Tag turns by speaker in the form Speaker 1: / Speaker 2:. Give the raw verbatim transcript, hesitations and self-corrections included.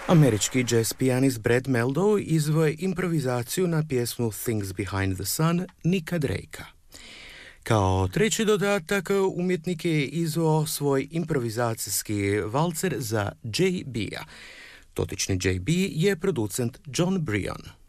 Speaker 1: Američki jazz pijanist Brad Mehldau izveo je improvizaciju na pjesmu Things Behind the Sun Nicka Drakea. Kao treći dodatak, umjetnik je izveo svoj improvizacijski valcer za J B-a. Dotični J B je producent John Brion.